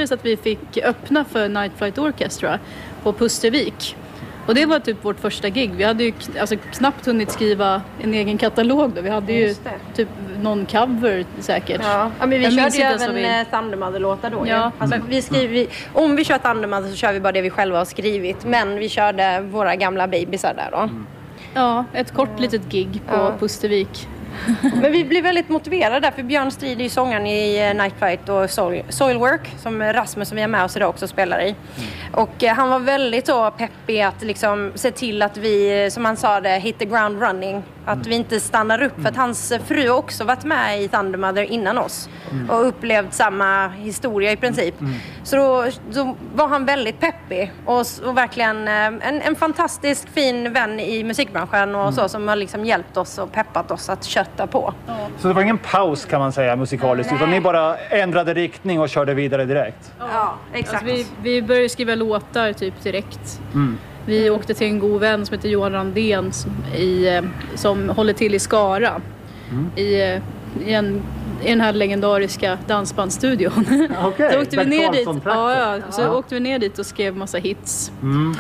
lyckades att vi fick öppna för Night Flight Orchestra på Pustervik. Och det var typ vårt första gig. Vi hade ju knappt hunnit skriva en egen katalog då. Vi hade ju typ någon cover säkert. Ja, men vi körde ju även Thundermother-låtar då. Ja. Alltså, om vi kör Thundermother så kör vi bara det vi själva har skrivit. Men vi körde våra gamla babysar där då. Ja, ett kort litet gig på Pustervik. Men vi blev väldigt motiverade där, för Björn Strid är ju sångaren i Night Flight och Soilwork, som Rasmus som vi är med oss idag också spelar i. Och han var väldigt så peppig att liksom se till att vi, som han sa det, hit the ground running. Att vi inte stannar upp, för att hans fru också varit med i Thundermother innan oss och upplevt samma historia i princip. Så då var han väldigt peppig och verkligen en fantastisk fin vän i musikbranschen och så, som har liksom hjälpt oss och peppat oss att kötta på. Så det var ingen paus kan man säga musikaliskt, utan ni bara ändrade riktning och körde vidare direkt? Ja, exakt. Alltså vi började skriva låtar typ direkt. Vi åkte till en god vän som heter Johan Randén som håller till i Skara. I den här legendariska dansbandstudion. Okay. Så åkte vi ner dit. Så åkte vi ner dit och skrev massa hits.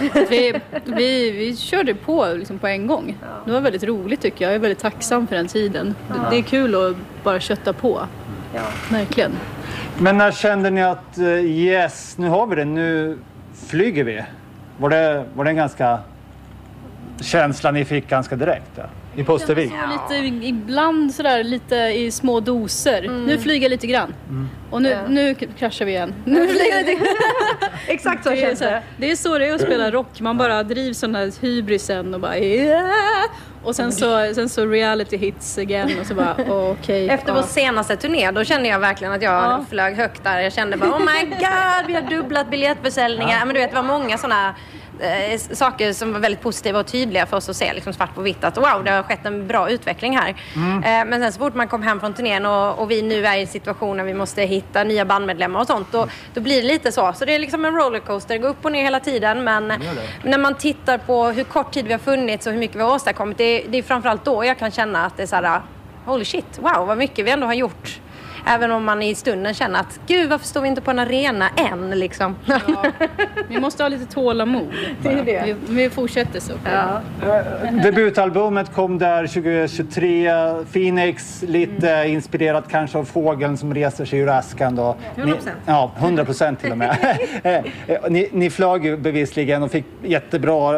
Vi körde på liksom på en gång. Det var väldigt roligt tycker jag. Jag är väldigt tacksam för den tiden. Det är kul att bara kötta på. Ja. Verkligen. Men när kände ni att yes, nu har vi det, nu flyger vi? Var det en ganska känsla ni fick ganska direkt i Pustervik? Lite ibland sådär, lite i små doser. Nu flyger jag lite grann. Och nu kraschar vi igen. Nu flyger jag lite. Exakt så känns det. Det är så det är att spela rock. Man bara drivs sån här hybrisen och bara och sen så reality hits again och så bara okej. Efter vår senaste turné då kände jag verkligen att jag flög högt där. Jag kände bara oh my god, vi har dubblat biljettförsäljningar. Men du vet, det var många såna saker som var väldigt positiva och tydliga för oss att se liksom svart på vitt att wow, det har skett en bra utveckling här. Men sen så fort man kom hem från turnén och vi nu är i en situation när vi måste hitta nya bandmedlemmar och sånt, då blir det lite så. Så det är liksom en rollercoaster, det går upp och ner hela tiden, men när man tittar på hur kort tid vi har funnits och hur mycket vi har åstadkommit, det är framförallt då jag kan känna att det är så här, holy shit, wow, vad mycket vi ändå har gjort. Även om man i stunden känner att gud, varför står vi inte på en arena än liksom? Ja, vi måste ha lite tålamod. Det är det. Vi fortsätter så. Ja. Debutalbumet kom där 2023. Phoenix, lite inspirerat kanske av fågeln som reser sig ur askan då. 100%. 100% till och med. ni flög ju bevisligen och fick jättebra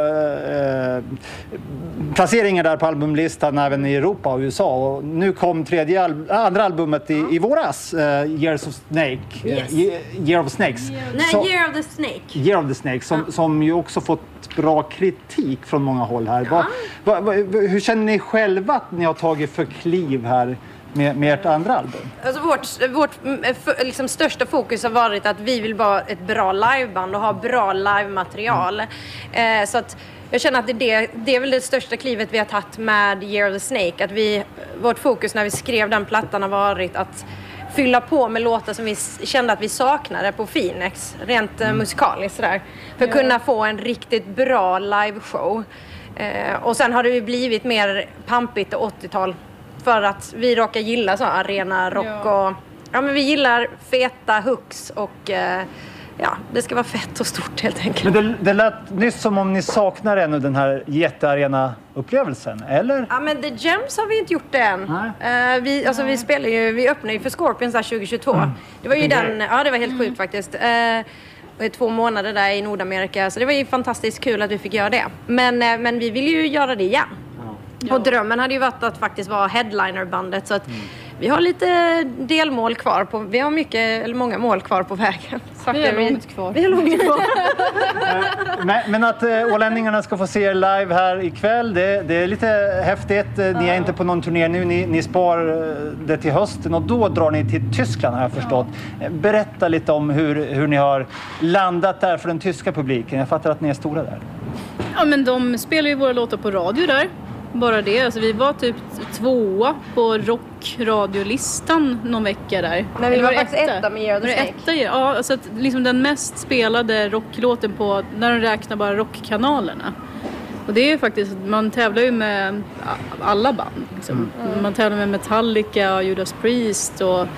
placeringar där på albumlistan även i Europa och USA. Och nu kom andra albumet i våras, Years of Snake. Yes. Year of Snakes. Nej, Year of the Snake. Year of the Snake, som ju också fått bra kritik från många håll här. Hur känner ni själva att ni har tagit för kliv här med ert andra album? Alltså vårt liksom största fokus har varit att vi vill vara ett bra liveband och ha bra livematerial. Så att jag känner att det är väl det största klivet vi har tagit med Year of the Snake. Att vårt fokus när vi skrev den plattan har varit att fylla på med låtar som vi kände att vi saknade på Phoenix, rent musikaliskt sådär. För att kunna få en riktigt bra liveshow. Och sen har det ju blivit mer pampigt och 80-tal. För att vi råkar gilla så arena rock och men vi gillar feta hooks och det ska vara fett och stort helt enkelt. Men det lät nyss som om ni saknar ännu den här jättearena-upplevelsen, eller? Ja, men The Gems har vi inte gjort det än. Vi spelar ju, vi öppnar ju för Scorpions där 2022. Det var ju det var helt sjukt faktiskt. 2 månader där i Nordamerika, så det var ju fantastiskt kul att vi fick göra det. Men vi vill ju göra det igen. Och drömmen hade ju varit att faktiskt vara headlinerbandet, så att vi har lite delmål kvar vi har många mål kvar på vägen. Vi har långt kvar. Men att ålänningarna ska få se er live här ikväll, det är lite häftigt. Ni är inte på någon turné nu, ni spar det till hösten och då drar ni till Tyskland har jag förstått. Berätta lite om hur ni har landat där för den tyska publiken. Jag fattar att ni är stora där. Ja, men de spelar ju våra låtar på radio där. Bara det, alltså vi var typ 2 på rockradiolistan någon vecka där. När vi var faktiskt etta med Year of the Snake. Ja, alltså att liksom den mest spelade rocklåten på, när de räknar bara rockkanalerna. Och det är faktiskt, man tävlar ju med alla band liksom. Man tävlar med Metallica och Judas Priest och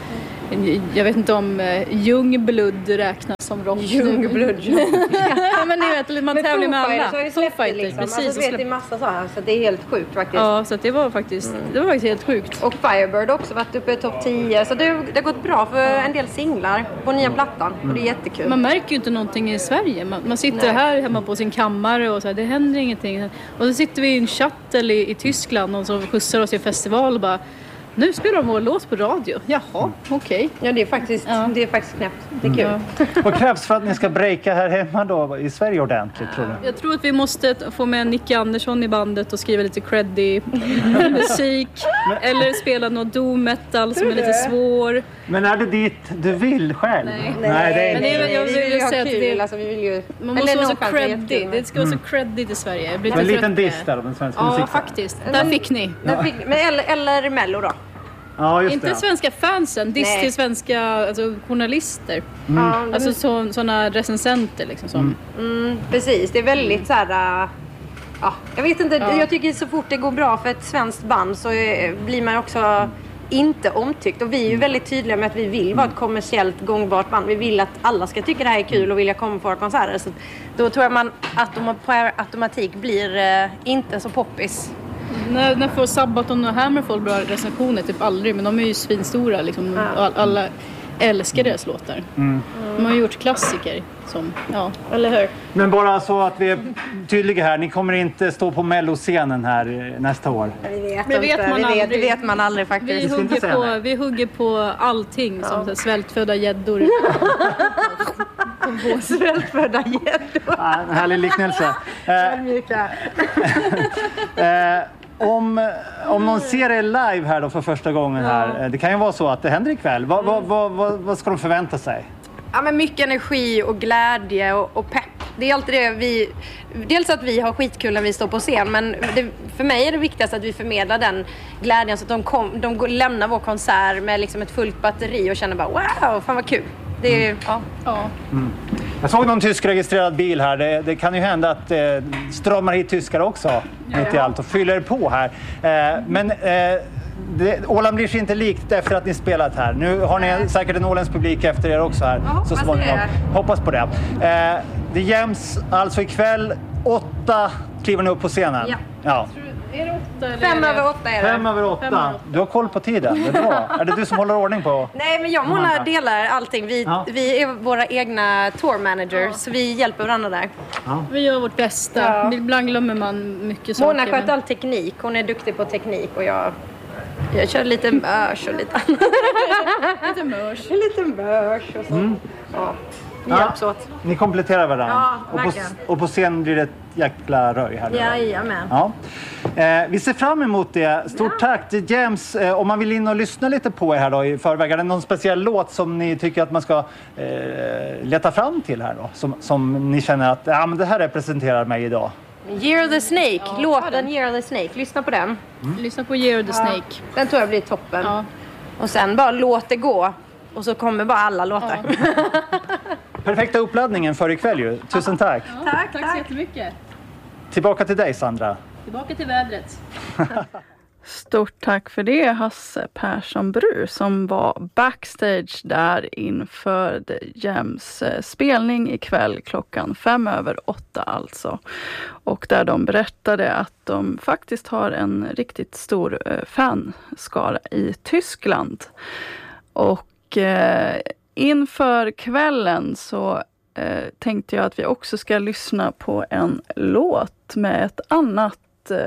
Jag vet inte om Youngblood räknas som rock. Youngblood. Ja, men ni vet, man tävlar med alla. Foo Fighters, liksom. Precis. Alltså, det är massa så här, så det är helt sjukt faktiskt. Ja, så det var faktiskt helt sjukt. Och Firebird har också varit uppe i topp 10. Så det har gått bra för en del singlar på nya plattan. Och det är jättekul. Man märker ju inte någonting i Sverige. Man sitter här hemma på sin kammare och så här, det händer ingenting. Och så sitter vi i en shuttle i Tyskland och så skjutsar oss i en festival och bara, nu spelar de vår låt på radio. Jaha, okej. Ja, det är faktiskt knäppt. Det är kul. Vad krävs för att ni ska breaka här hemma då i Sverige ordentligt, tror du? Jag tror att vi måste få med Nicky Andersson i bandet och skriva lite creddy musik. Eller spela något doom metal som är lite svår. Men är det dit du vill själv? Nej. Det är Vi vill ju ha kul. Alltså, vi vill ju... Man måste vara så creddy. Det ska vara så creddy i Sverige. Jag blir en lite liten trött diss där av den svenska Ja, musiken. faktiskt. Där fick ni. Eller Mello då. Ja, just Inte det. svenska fansen, diss till svenska journalister. Ja, Alltså sådana recensenter liksom. precis, det är väldigt så här. Jag vet inte, jag tycker så fort det går bra för ett svenskt band så blir man också inte omtyckt. Och vi är ju väldigt tydliga med att vi vill vara ett kommersiellt gångbart band. Vi vill att alla ska tycka det här är kul och vilja komma på våra konserter. Så då tror jag man per automatik blir inte så poppis. När får Sabaton och Hammerfall bra recensioner? Typ aldrig, men de är ju svinstora liksom. Alla älskar deras låtar. De har gjort klassiker som, eller hur? Men bara så att vi är tydliga här, ni kommer inte stå på Melloscenen här nästa år. Det vet man aldrig faktiskt. Vi hugger på allting som svältfödda gäddor. Svältfödda gäddor. En härlig liknelse. Om någon ser er live här då för första gången här, det kan ju vara så att det händer ikväll. Vad ska de förvänta sig? Ja, men mycket energi och glädje och pepp. Det är alltid det dels att vi har skitkul när vi står på scen, men för mig är det viktigast att vi förmedlar den glädjen så att de lämnar vår konsert med liksom ett fullt batteri och känner bara wow, fan vad kul. Det är, Jag såg någon tyskregistrerad bil här. Det kan ju hända att strömmar hit tyskar också mitt i allt och fyller på här. Men Åland blir sig inte likt efter att ni spelat här. Nu har ni säkert en åländsk publik efter er också här. Så småningom. Hoppas på det. Det jäms alltså ikväll 8 kliver ni upp på scenen. Ja. Är det 8 eller? 5 över 8 är det. 5 över 8. Du har koll på tiden. Det är bra. Är det du som håller ordning på? Nej, men jag och Mona delar allting. Vi är våra egna tour managers, så vi hjälper varandra där. Vi gör vårt bästa. Ibland glömmer man mycket saker. Mona sköter all teknik. Hon är duktig på teknik och jag kör lite mörs och lite annat. lite mörs och så. Vi hjälps åt. Ni kompletterar varandra. Ja, verkligen. Och på scen blir det ett jäkla röj här. Jajamän. Ja. Vi ser fram emot det. Stort tack till James. Om man vill in och lyssna lite på er här då i förväg, är det någon speciell låt som ni tycker att man ska leta fram till här då? Som ni känner att men det här representerar mig idag. Year of the Snake, låten Year of the Snake. Lyssna på den. Lyssna på Year of the Snake. Den tror jag blir toppen. Och sen bara låt det gå. Och så kommer bara alla låtar. Perfekta uppladdningen för ikväll ju. Tusen tack. Tack så jättemycket. Tillbaka till dig, Sandra. Tillbaka till vädret. Stort tack för det, Hasse Persson Bru, som var backstage där inför The Gems spelning ikväll klockan 5 över 8 alltså. Och där de berättade att de faktiskt har en riktigt stor fanskara i Tyskland. Och inför kvällen så tänkte jag att vi också ska lyssna på en låt med ett annat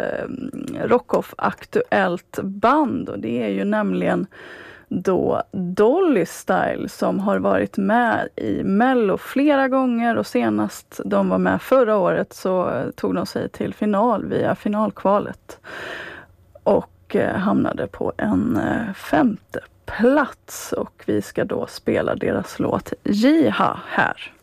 Rockoff-aktuellt band, och det är ju nämligen då Dolly Style som har varit med i Mello flera gånger, och senast de var med förra året så tog de sig till final via finalkvalet och hamnade på en 5:e plats, och vi ska då spela deras låt Jiha här.